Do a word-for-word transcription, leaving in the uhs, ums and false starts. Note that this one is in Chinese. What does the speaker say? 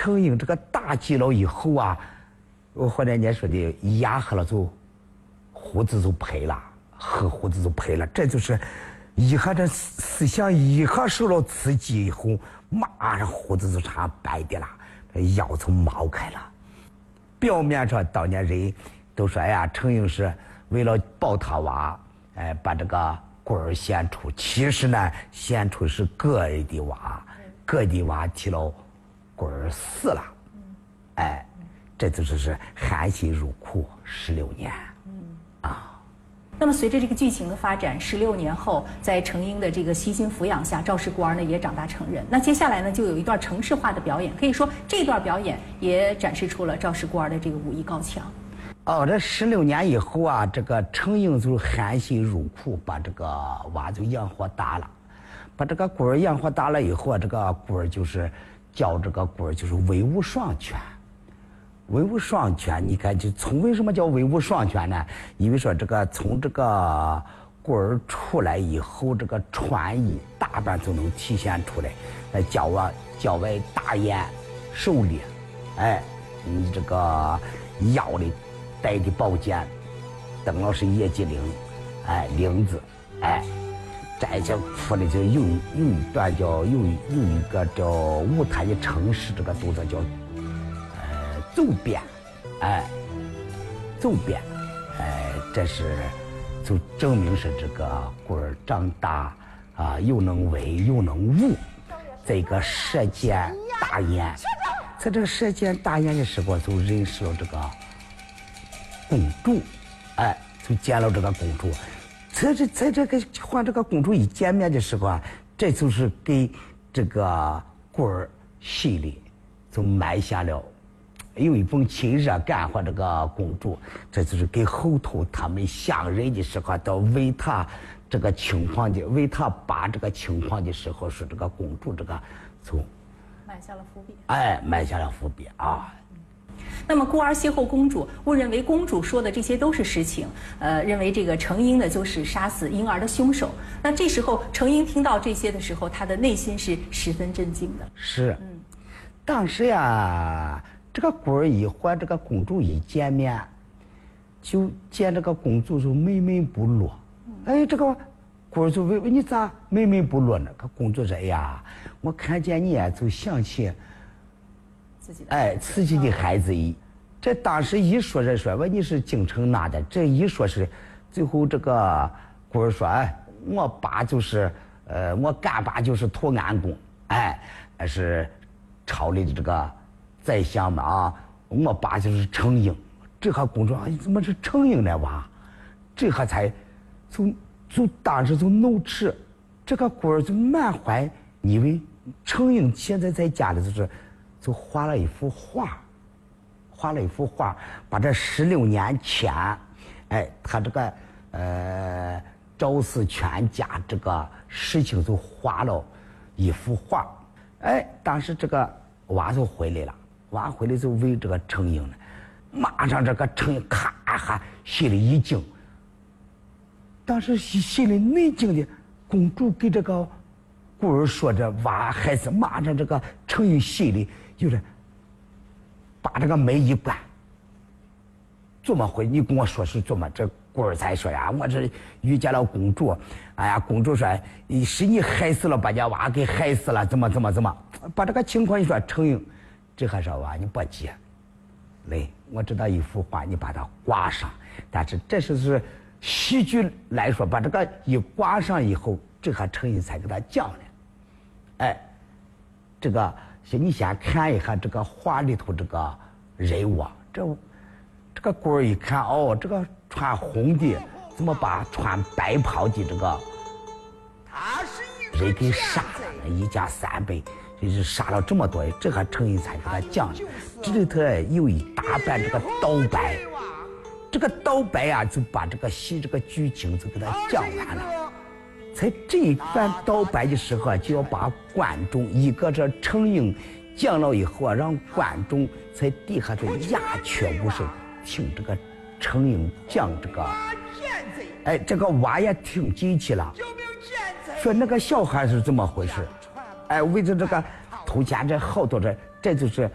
程英这个大吉了以后啊，我或者人家说的牙黑了就胡子就白了，黑胡子就白了，这就是一下这思想一下受了刺激以后，马上胡子就成白的了，腰就冒开了。表面上当年人都说，哎呀，程英是为了抱他娃，哎，把这个棍儿献出。其实呢，献出是个人的娃，个人的娃提了棍儿死了，哎，这就是是含辛茹苦十六年，啊。 那么随着这个剧情的发展，十六年后，在程英的这个悉心抚养下，赵氏孤儿呢也长大成人。那接下来呢，就有一段程式化的表演，可以说这段表演也展示出了赵氏孤儿的这个武艺高强。 哦，这十六年以后啊，这个程英就含辛茹苦，把这个娃就养活大了，把这个孤儿养活大了以后啊，这个孤儿就是叫这个孤儿就是威武双全。威武双全，你看，就从为什么叫威武双全呢？因为说这个从这个孤儿出来以后，这个穿衣打扮就能体现出来。呃，脚啊脚外大眼，手里，哎，你这个腰里带的宝剑，邓老师野鸡翎，哎，翎子，哎，这些出来就有有一段叫有有一个叫舞台的程式，这个动作叫。走遍，哎，走遍，哎，这是就证明是这个孤儿长大啊，又能威又能武。这个射箭大雁，在这个射箭大雁的时候，就认识了这个公主，哎，就见了这个公主。在这在这个和这个公主一见面的时候啊，这就是给这个孤儿心里就埋下了。有一份亲热感和这个公主，这就是给后头他们相认的时候，到为他这个情况的，为他把这个情况的时候，是这个公主这个就埋下了伏笔。 哎，埋下了伏笔啊。 那么孤儿邂逅公主，误认为公主说的这些都是实情，呃，认为这个程英呢就是杀死婴儿的凶手。那这时候程英听到这些的时候，他的内心是十分震惊的。 是，嗯，当时呀。这个孤儿一和这个公主一见面，就见这个公主就闷闷不乐。哎，这个孤儿就问：“你咋闷闷不乐呢？”这公主说：“哎呀，我看见你啊，就想起自己的哎自己的孩子一。这当时一说着说，问你是京城哪的？这一说是，最后这个孤儿说：哎，我爸就是呃，我干爸就是图安公，哎，是朝里的这个。”在想嘛啊，我爸就是程英，这下公主哎怎么是程英呢娃？这下才就就当时就怒斥，这个孤儿就满怀以为程英现在在家里就是就画了一幅画，画了一幅画，把这十六年前，哎，他这个呃赵氏全家这个事情就画了一幅画，哎，当时这个娃就回来了。娃回来就问这个程英呢，马上这个程英咔哈心里一惊。当时心里内惊的公主给这个孤儿说着娃孩子，马上这个程英心里有点把这个门一关。怎么回？你跟我说是怎么？这孤儿才说呀，我这遇见了公主，哎呀，公主说是你害死了，把家娃给害死了，怎么怎么怎么？把这个情况一说，程英。这还说娃，你别急，来，我知道一幅画，你把它挂上。但是这是是戏剧来说，把这个一挂上以后，这还程英才给他讲呢。哎，这个你先看一下这个画里头这个人物，这这个孤儿一看，哦，这个穿红的怎么把穿白袍的这个人给杀了？一家三百。就是杀了这么多人，这还程英才给他讲，这里头有一大半这个倒白，这个倒白啊，就把这个戏这个剧情就给他讲完了。在这一番倒白的时候啊，就要把观众一个这程英讲了以后啊，让观众在底下就鸦雀无声听这个程英讲这个，哎，这个娃也听进去了，说那个小孩是怎么回事。哎，为着这个头前这好多这，这就是